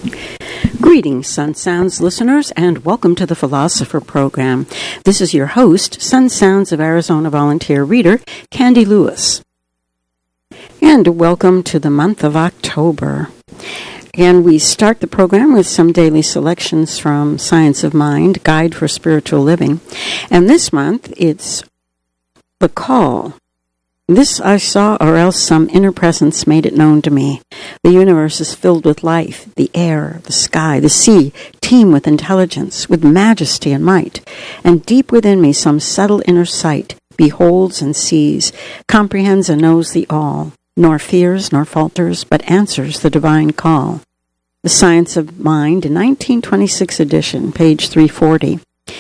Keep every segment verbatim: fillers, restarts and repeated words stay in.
Greetings, Sun Sounds listeners, and welcome to the Philosopher Program. This is your host, Sun Sounds of Arizona volunteer reader, Candy Lewis. And welcome to the month of October. And we start the program with some daily selections from Science of Mind, Guide for Spiritual Living. And this month, it's The Call. This I saw, or else some inner presence made it known to me. The universe is filled with life. The air, the sky, the sea teem with intelligence, with majesty and might. And deep within me some subtle inner sight beholds and sees, comprehends and knows the all, nor fears nor falters, but answers the divine call. The Science of Mind, nineteen twenty-six edition, page three forty.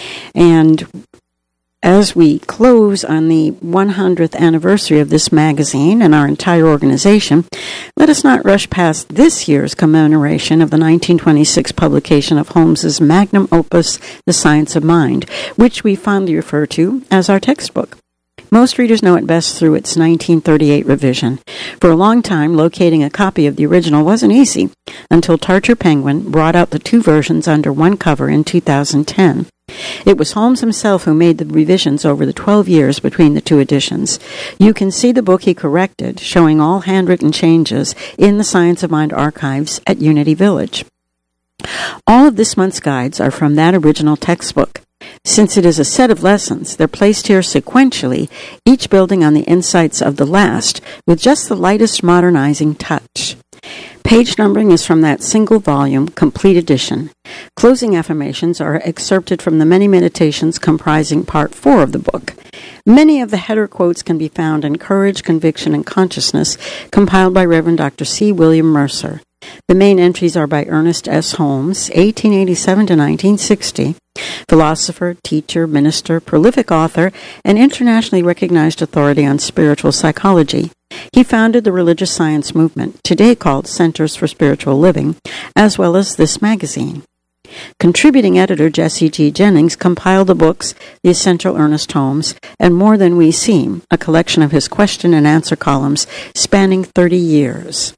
And as we close on the one hundredth anniversary of this magazine and our entire organization, let us not rush past this year's commemoration of the nineteen twenty-six publication of Holmes's magnum opus, The Science of Mind, which we fondly refer to as our textbook. Most readers know it best through its nineteen thirty-eight revision. For a long time, locating a copy of the original wasn't easy, until Tarcher Penguin brought out the two versions under one cover in two thousand ten. It was Holmes himself who made the revisions over the twelve years between the two editions. You can see the book he corrected, showing all handwritten changes, in the Science of Mind archives at Unity Village. All of this month's guides are from that original textbook. Since it is a set of lessons, they're placed here sequentially, each building on the insights of the last, with just the lightest modernizing touch. Page numbering is from that single volume, complete edition. Closing affirmations are excerpted from the many meditations comprising part four of the book. Many of the header quotes can be found in Courage, Conviction, and Consciousness, compiled by Reverend Doctor C. William Mercer. The main entries are by Ernest S. Holmes, eighteen eighty-seven to nineteen sixty, philosopher, teacher, minister, prolific author, and internationally recognized authority on spiritual psychology. He founded the religious science movement, today called Centers for Spiritual Living, as well as this magazine. Contributing editor Jesse G. Jennings compiled the books The Essential Ernest Holmes and More Than We Seem, a collection of his question and answer columns spanning thirty years.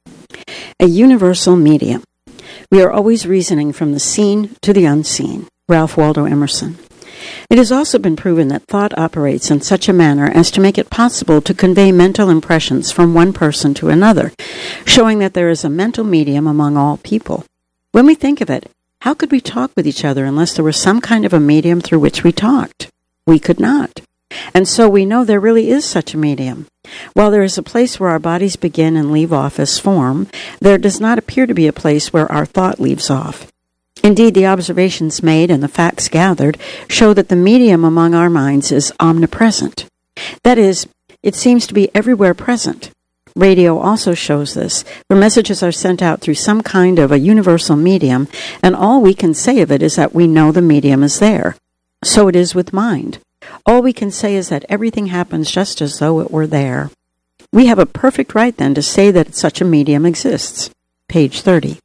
A universal medium. We are always reasoning from the seen to the unseen. Ralph Waldo Emerson. It has also been proven that thought operates in such a manner as to make it possible to convey mental impressions from one person to another, showing that there is a mental medium among all people. When we think of it, how could we talk with each other unless there was some kind of a medium through which we talked? We could not. And so we know there really is such a medium. While there is a place where our bodies begin and leave off as form, there does not appear to be a place where our thought leaves off. Indeed, the observations made and the facts gathered show that the medium among our minds is omnipresent. That is, it seems to be everywhere present. Radio also shows this, where messages are sent out through some kind of a universal medium, and all we can say of it is that we know the medium is there. So it is with mind. All we can say is that everything happens just as though it were there. We have a perfect right, then, to say that such a medium exists. Page thirty.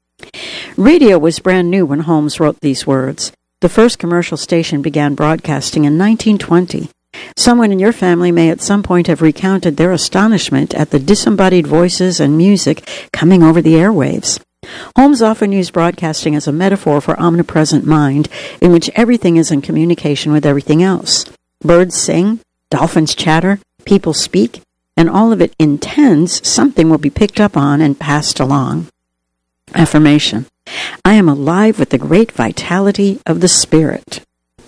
Radio was brand new when Holmes wrote these words. The first commercial station began broadcasting in nineteen twenty. Someone in your family may at some point have recounted their astonishment at the disembodied voices and music coming over the airwaves. Holmes often used broadcasting as a metaphor for omnipresent mind, in which everything is in communication with everything else. Birds sing, dolphins chatter, people speak, and all of it intends something will be picked up on and passed along. Affirmation. I am alive with the great vitality of the Spirit.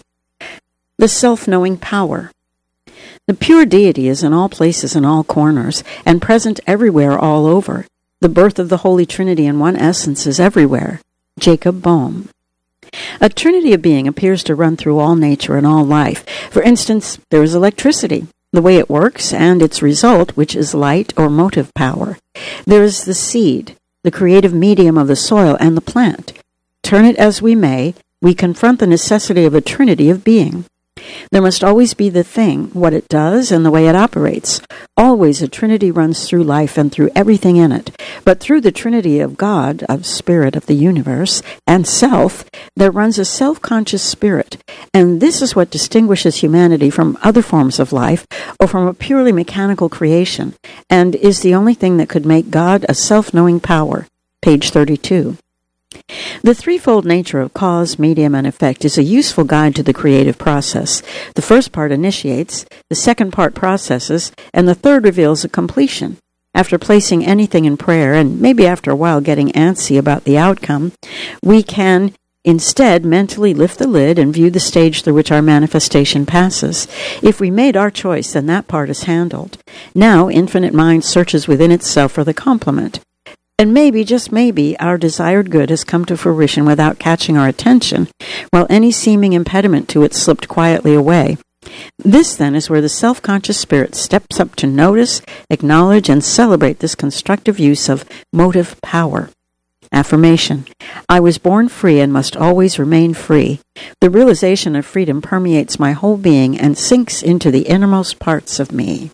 The self-knowing power. The pure deity is in all places and all corners, and present everywhere all over. The birth of the Holy Trinity in one essence is everywhere. Jacob Boehm. A trinity of being appears to run through all nature and all life. For instance, there is electricity, the way it works, and its result, which is light or motive power. There is the seed, the creative medium of the soil and the plant. Turn it as we may, we confront the necessity of a trinity of being. There must always be the thing, what it does, and the way it operates. Always a trinity runs through life and through everything in it. But through the trinity of God, of spirit of the universe, and self, there runs a self-conscious spirit. And this is what distinguishes humanity from other forms of life or from a purely mechanical creation, and is the only thing that could make God a self-knowing power. Page thirty-two. The threefold nature of cause, medium, and effect is a useful guide to the creative process. The first part initiates, the second part processes, and the third reveals a completion. After placing anything in prayer, and maybe after a while getting antsy about the outcome, we can instead mentally lift the lid and view the stage through which our manifestation passes. If we made our choice, then that part is handled. Now, Infinite Mind searches within itself for the complement. And maybe, just maybe, our desired good has come to fruition without catching our attention, while any seeming impediment to it slipped quietly away. This, then, is where the self-conscious spirit steps up to notice, acknowledge, and celebrate this constructive use of motive power. Affirmation. I was born free and must always remain free. The realization of freedom permeates my whole being and sinks into the innermost parts of me.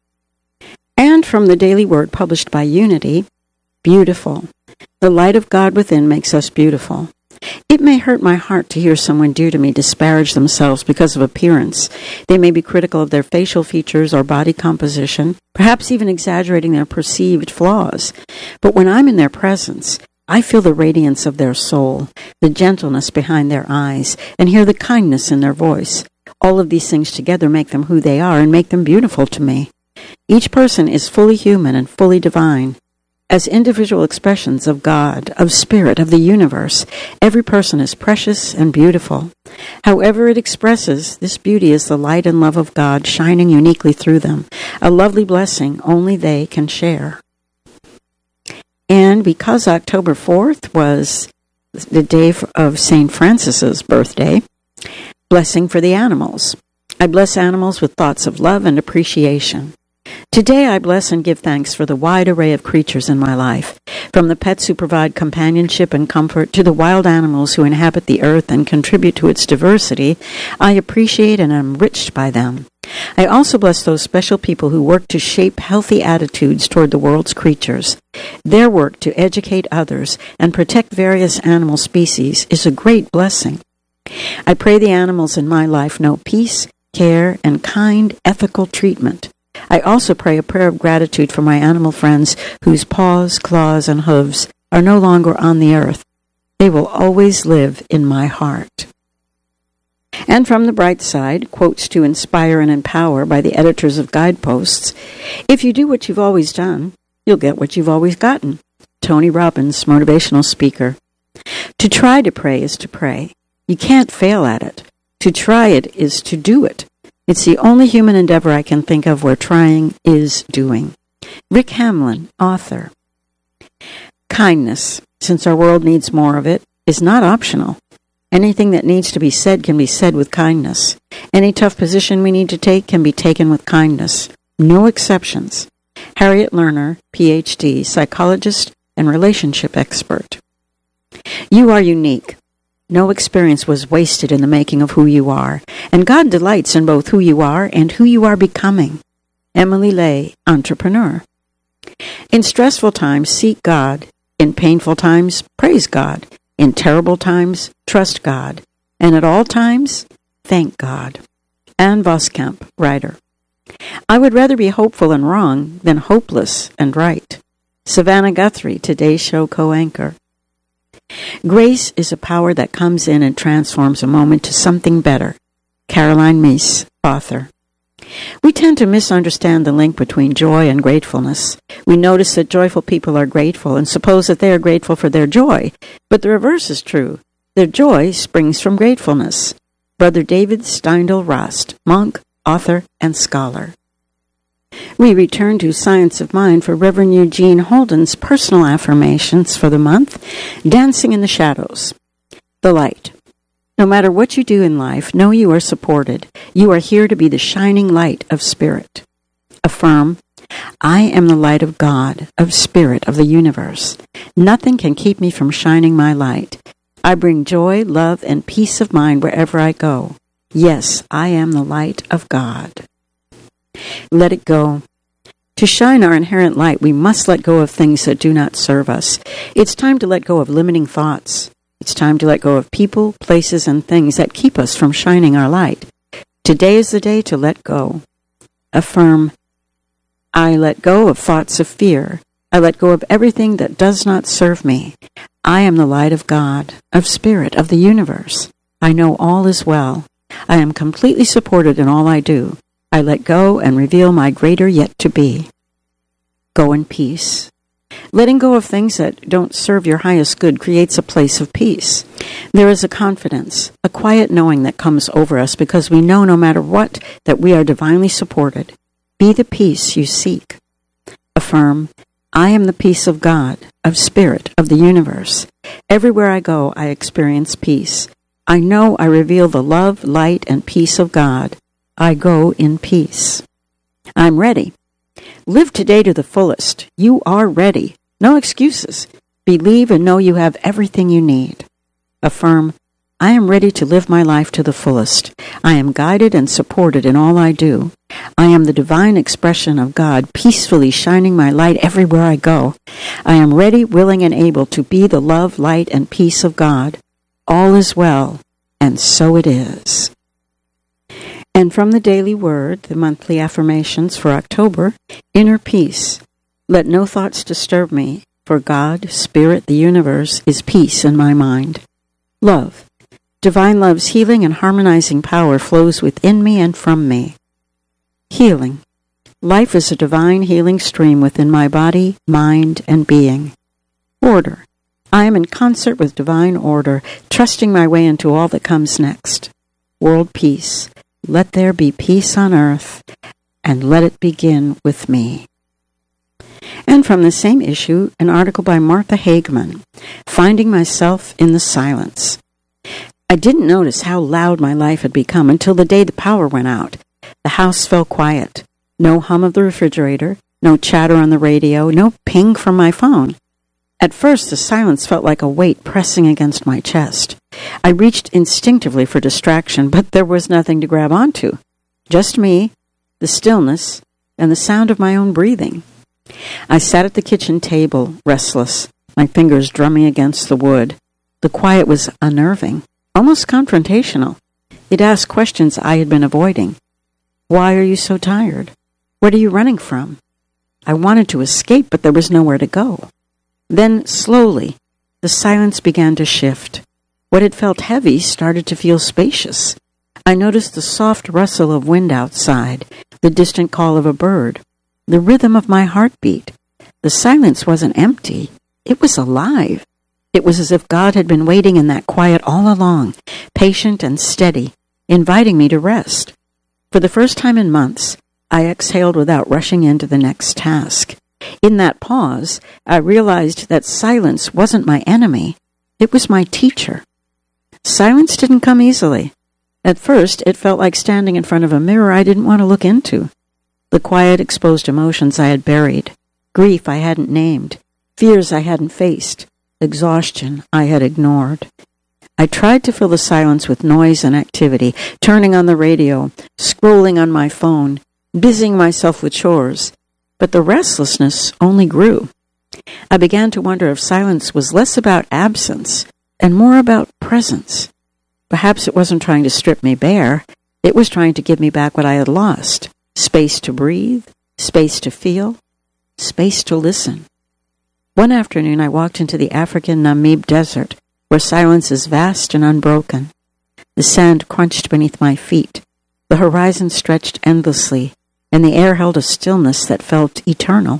And from the Daily Word published by Unity, beautiful. The light of God within makes us beautiful. It may hurt my heart to hear someone dear to me disparage themselves because of appearance. They may be critical of their facial features or body composition, perhaps even exaggerating their perceived flaws. But when I'm in their presence, I feel the radiance of their soul, the gentleness behind their eyes, and hear the kindness in their voice. All of these things together make them who they are and make them beautiful to me. Each person is fully human and fully divine. As individual expressions of God, of Spirit, of the universe, every person is precious and beautiful. However it expresses, this beauty is the light and love of God shining uniquely through them, a lovely blessing only they can share. And because October fourth was the day of Saint Francis's birthday, blessing for the animals. I bless animals with thoughts of love and appreciation. Today I bless and give thanks for the wide array of creatures in my life, from the pets who provide companionship and comfort to the wild animals who inhabit the earth and contribute to its diversity. I appreciate and am enriched by them. I also bless those special people who work to shape healthy attitudes toward the world's creatures. Their work to educate others and protect various animal species is a great blessing. I pray the animals in my life know peace, care, and kind, ethical treatment. I also pray a prayer of gratitude for my animal friends whose paws, claws, and hooves are no longer on the earth. They will always live in my heart. And from the bright side, quotes to inspire and empower by the editors of Guideposts. If you do what you've always done, you'll get what you've always gotten. Tony Robbins, motivational speaker. To try to pray is to pray. You can't fail at it. To try it is to do it. It's the only human endeavor I can think of where trying is doing. Rick Hamlin, author. Kindness, since our world needs more of it, is not optional. Anything that needs to be said can be said with kindness. Any tough position we need to take can be taken with kindness. No exceptions. Harriet Lerner, P H D, psychologist and relationship expert. You are unique. No experience was wasted in the making of who you are, and God delights in both who you are and who you are becoming. Emily Lay, entrepreneur. In stressful times, seek God. In painful times, praise God. In terrible times, trust God. And at all times, thank God. Ann Voskamp, writer. I would rather be hopeful and wrong than hopeless and right. Savannah Guthrie, Today's Show co-anchor. Grace is a power that comes in and transforms a moment to something better. Caroline Myss, author. We tend to misunderstand the link between joy and gratefulness. We notice that joyful people are grateful and suppose that they are grateful for their joy. But the reverse is true. Their joy springs from gratefulness. Brother David Steindl-Rast, monk, author, and scholar. We return to Science of Mind for Reverend Eugene Holden's personal affirmations for the month, Dancing in the Shadows. The light. No matter what you do in life, know you are supported. You are here to be the shining light of Spirit. Affirm, I am the light of God, of Spirit, of the universe. Nothing can keep me from shining my light. I bring joy, love, and peace of mind wherever I go. Yes, I am the light of God. Let it go. To shine our inherent light, we must let go of things that do not serve us. It's time to let go of limiting thoughts. It's time to let go of people, places, and things that keep us from shining our light. Today is the day to let go. Affirm, I let go of thoughts of fear. I let go of everything that does not serve me. I am the light of God, of Spirit, of the universe. I know all is well. I am completely supported in all I do. I let go and reveal my greater yet to be. Go in peace. Letting go of things that don't serve your highest good creates a place of peace. There is a confidence, a quiet knowing that comes over us because we know no matter what that we are divinely supported. Be the peace you seek. Affirm, I am the peace of God, of Spirit, of the universe. Everywhere I go, I experience peace. I know I reveal the love, light, and peace of God. I go in peace. I'm ready. Live today to the fullest. You are ready. No excuses. Believe and know you have everything you need. Affirm, I am ready to live my life to the fullest. I am guided and supported in all I do. I am the divine expression of God, peacefully shining my light everywhere I go. I am ready, willing, and able to be the love, light, and peace of God. All is well, and so it is. And from the Daily Word, the monthly affirmations for October, inner peace. Let no thoughts disturb me, for God, Spirit, the universe, is peace in my mind. Love. Divine love's healing and harmonizing power flows within me and from me. Healing. Life is a divine healing stream within my body, mind, and being. Order. I am in concert with divine order, trusting my way into all that comes next. World peace. Let there be peace on earth, and let it begin with me. And from the same issue, an article by Martha Hageman, Finding Myself in the Silence. I didn't notice how loud my life had become until the day the power went out. The house fell quiet. No hum of the refrigerator, no chatter on the radio, no ping from my phone. At first, the silence felt like a weight pressing against my chest. I reached instinctively for distraction, but there was nothing to grab onto. Just me, the stillness, and the sound of my own breathing. I sat at the kitchen table, restless, my fingers drumming against the wood. The quiet was unnerving, almost confrontational. It asked questions I had been avoiding. Why are you so tired? What are you running from? I wanted to escape, but there was nowhere to go. Then, slowly, the silence began to shift. What had felt heavy started to feel spacious. I noticed the soft rustle of wind outside, the distant call of a bird, the rhythm of my heartbeat. The silence wasn't empty. It was alive. It was as if God had been waiting in that quiet all along, patient and steady, inviting me to rest. For the first time in months, I exhaled without rushing into the next task. In that pause, I realized that silence wasn't my enemy. It was my teacher. Silence didn't come easily. At first, it felt like standing in front of a mirror I didn't want to look into. The quiet, exposed emotions I had buried, grief I hadn't named, fears I hadn't faced, exhaustion I had ignored. I tried to fill the silence with noise and activity, turning on the radio, scrolling on my phone, busying myself with chores. But the restlessness only grew. I began to wonder if silence was less about absence and more about presence. Perhaps it wasn't trying to strip me bare. It was trying to give me back what I had lost. Space to breathe, space to feel, space to listen. One afternoon I walked into the African Namib desert, where silence is vast and unbroken. The sand crunched beneath my feet. The horizon stretched endlessly, and the air held a stillness that felt eternal.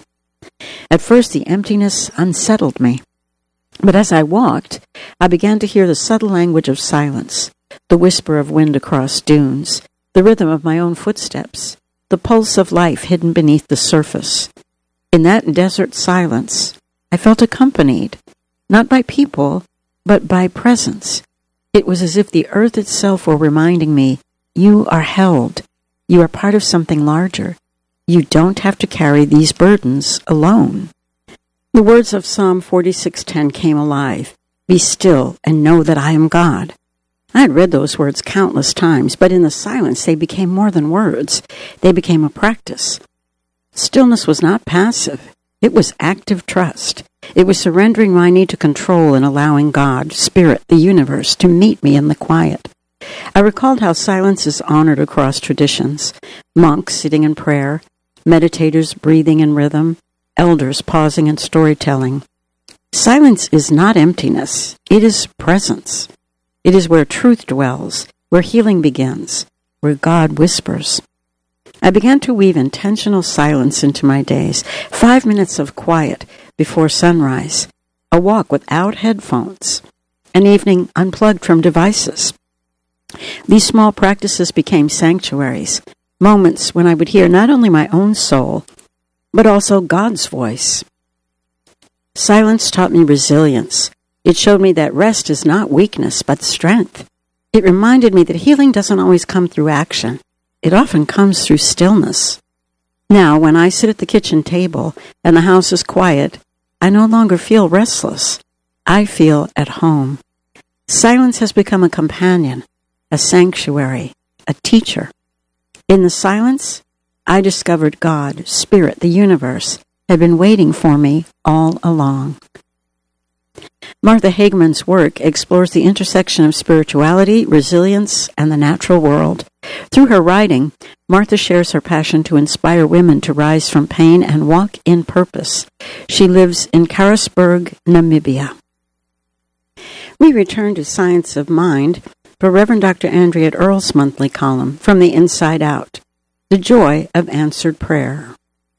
At first, the emptiness unsettled me. But as I walked, I began to hear the subtle language of silence, the whisper of wind across dunes, the rhythm of my own footsteps, the pulse of life hidden beneath the surface. In that desert silence, I felt accompanied, not by people, but by presence. It was as if the earth itself were reminding me, you are held. You are part of something larger. You don't have to carry these burdens alone. The words of Psalm forty-six ten came alive. Be still and know that I am God. I had read those words countless times, but in the silence they became more than words. They became a practice. Stillness was not passive. It was active trust. It was surrendering my need to control and allowing God, Spirit, the universe, to meet me in the quiet. I recalled how silence is honored across traditions. Monks sitting in prayer, meditators breathing in rhythm, elders pausing in storytelling. Silence is not emptiness. It is presence. It is where truth dwells, where healing begins, where God whispers. I began to weave intentional silence into my days. Five minutes of quiet before sunrise, a walk without headphones, an evening unplugged from devices. These small practices became sanctuaries, moments when I would hear not only my own soul, but also God's voice. Silence taught me resilience. It showed me that rest is not weakness, but strength. It reminded me that healing doesn't always come through action. It often comes through stillness. Now, when I sit at the kitchen table and the house is quiet, I no longer feel restless. I feel at home. Silence has become a companion, a sanctuary, a teacher. In the silence, I discovered God, Spirit, the universe, had been waiting for me all along. Martha Hageman's work explores the intersection of spirituality, resilience, and the natural world. Through her writing, Martha shares her passion to inspire women to rise from pain and walk in purpose. She lives in Karasburg, Namibia. We return to Science of Mind for Reverend Doctor Andrea Earle's monthly column, From the Inside Out, The Joy of Answered Prayer.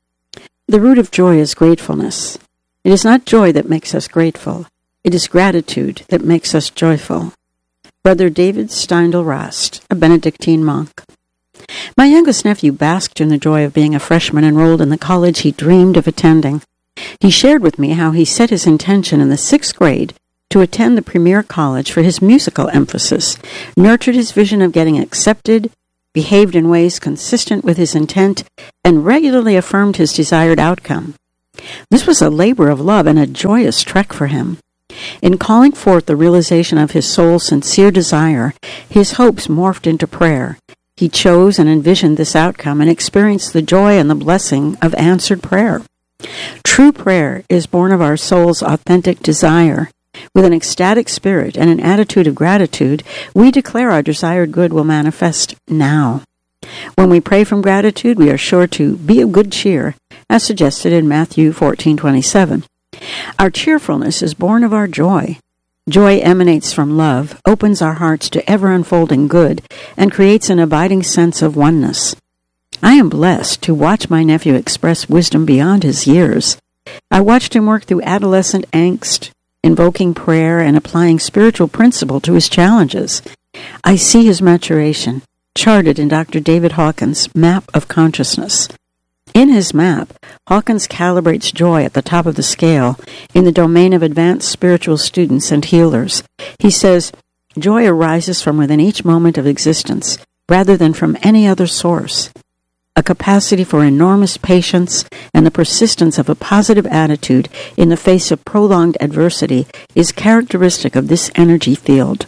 The root of joy is gratefulness. It is not joy that makes us grateful. It is gratitude that makes us joyful. Brother David Steindl-Rast, a Benedictine monk. My youngest nephew basked in the joy of being a freshman enrolled in the college he dreamed of attending. He shared with me how he set his intention in the sixth grade to attend the premier college for his musical emphasis, nurtured his vision of getting accepted, behaved in ways consistent with his intent, and regularly affirmed his desired outcome. This was a labor of love and a joyous trek for him. In calling forth the realization of his soul's sincere desire, his hopes morphed into prayer. He chose and envisioned this outcome and experienced the joy and the blessing of answered prayer. True prayer is born of our soul's authentic desire. With an ecstatic spirit and an attitude of gratitude, we declare our desired good will manifest now. When we pray from gratitude, we are sure to be of good cheer, as suggested in Matthew fourteen twenty-seven. Our cheerfulness is born of our joy. Joy emanates from love, opens our hearts to ever-unfolding good, and creates an abiding sense of oneness. I am blessed to watch my nephew express wisdom beyond his years. I watched him work through adolescent angst, invoking prayer and applying spiritual principle to his challenges. I see his maturation, charted in Doctor David Hawkins' Map of Consciousness. In his map, Hawkins calibrates joy at the top of the scale in the domain of advanced spiritual students and healers. He says, joy arises from within each moment of existence, rather than from any other source. A capacity for enormous patience and the persistence of a positive attitude in the face of prolonged adversity is characteristic of this energy field,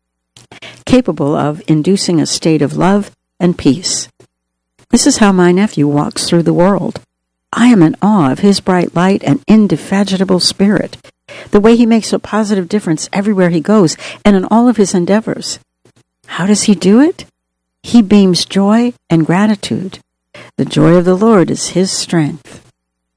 capable of inducing a state of love and peace. This is how my nephew walks through the world. I am in awe of his bright light and indefatigable spirit, the way he makes a positive difference everywhere he goes and in all of his endeavors. How does he do it? He beams joy and gratitude. The joy of the Lord is his strength.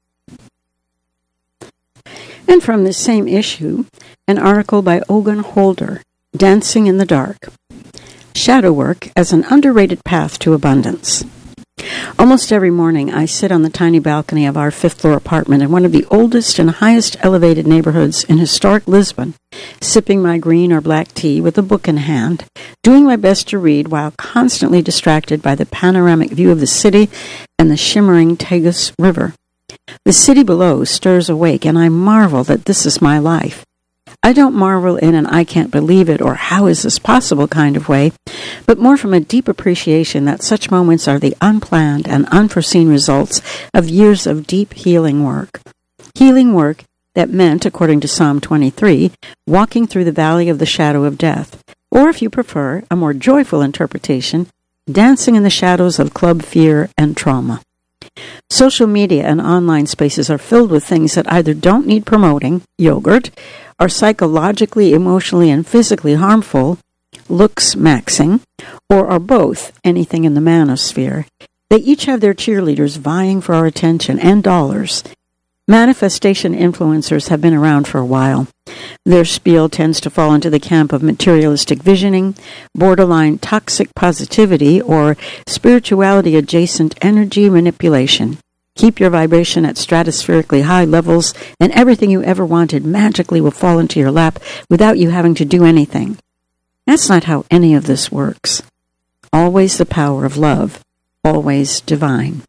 And from this same issue, an article by Ogun Holder, Dancing in the Dark. Shadow work as an underrated path to abundance. Almost every morning, I sit on the tiny balcony of our fifth-floor apartment in one of the oldest and highest elevated neighborhoods in historic Lisbon, sipping my green or black tea with a book in hand, doing my best to read while constantly distracted by the panoramic view of the city and the shimmering Tagus River. The city below stirs awake, and I marvel that this is my life. I don't marvel in an I can't believe it or how is this possible kind of way, but more from a deep appreciation that such moments are the unplanned and unforeseen results of years of deep healing work. Healing work that meant, according to Psalm twenty-three, walking through the valley of the shadow of death, or if you prefer, a more joyful interpretation, dancing in the shadows of club fear and trauma. Social media and online spaces are filled with things that either don't need promoting, yogurt, are psychologically, emotionally, and physically harmful, looks maxing, or are both, anything in the manosphere. They each have their cheerleaders vying for our attention and dollars. Manifestation influencers have been around for a while. Their spiel tends to fall into the camp of materialistic visioning, borderline toxic positivity, or spirituality-adjacent energy manipulation. Keep your vibration at stratospherically high levels, and everything you ever wanted magically will fall into your lap without you having to do anything. That's not how any of this works. Always the power of love, always divine.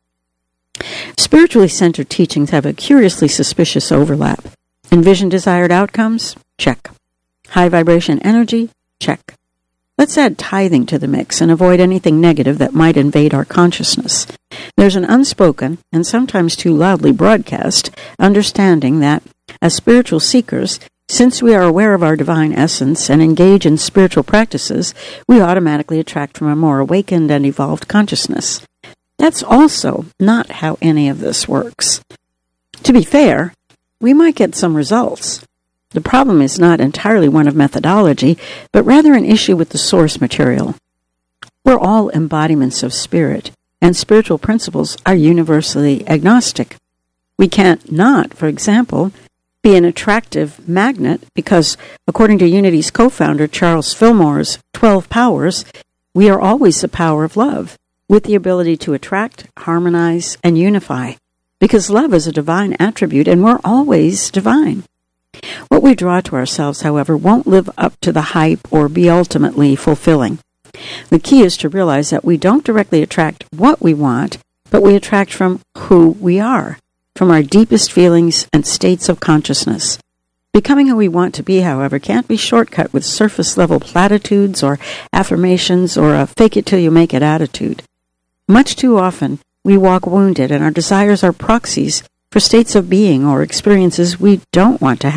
Spiritually centered teachings have a curiously suspicious overlap. Envision desired outcomes? Check. High vibration energy? Check. Let's add tithing to the mix and avoid anything negative that might invade our consciousness. There's an unspoken, and sometimes too loudly broadcast, understanding that, as spiritual seekers, since we are aware of our divine essence and engage in spiritual practices, we automatically attract from a more awakened and evolved consciousness. That's also not how any of this works. To be fair, we might get some results. The problem is not entirely one of methodology, but rather an issue with the source material. We're all embodiments of spirit, and spiritual principles are universally agnostic. We can't not, for example, be an attractive magnet because, according to Unity's co-founder Charles Fillmore's twelve powers, we are always the power of love, with the ability to attract, harmonize, and unify, because love is a divine attribute and we're always divine. What we draw to ourselves, however, won't live up to the hype or be ultimately fulfilling. The key is to realize that we don't directly attract what we want, but we attract from who we are, from our deepest feelings and states of consciousness. Becoming who we want to be, however, can't be shortcut with surface-level platitudes or affirmations or a fake-it-till-you-make-it attitude. Much too often, we walk wounded, and our desires are proxies for states of being or experiences we don't want to